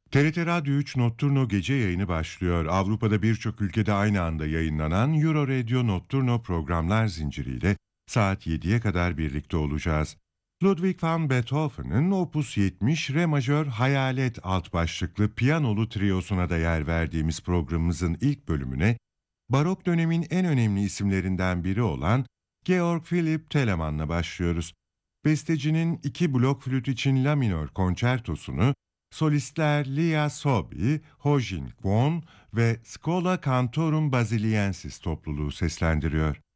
TRT Radyo 3 Notturno gece yayını başlıyor. Avrupa'da birçok ülkede aynı anda yayınlanan Euro Radio Notturno programlar zinciriyle saat 7'ye kadar birlikte olacağız. Ludwig van Beethoven'ın Opus 70 Re majör Hayalet alt başlıklı piyanolu triyosuna da yer verdiğimiz programımızın ilk bölümüne barok dönemin en önemli isimlerinden biri olan Georg Philipp Telemann'la başlıyoruz. Bestecinin iki blok flüt için la minör konçertosunu solistler Lia Sobi, Hojin Kwon ve Schola Cantorum Basiliensis topluluğu seslendiriyor.